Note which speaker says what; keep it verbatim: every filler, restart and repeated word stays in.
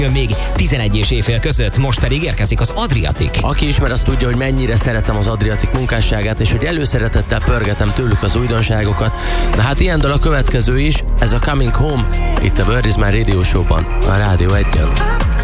Speaker 1: jön még tizenegy és éjfél között, most pedig érkezik az Adriatic.
Speaker 2: Aki ismer, azt tudja, hogy mennyire szeretem az Adriatic munkásságát, és hogy előszeretettel pörgetem tőlük az újdonságokat. Na hát ilyen dal a következő is, ez a Coming Home, itt a Word is My Radio Show-ban, a Rádió egyen.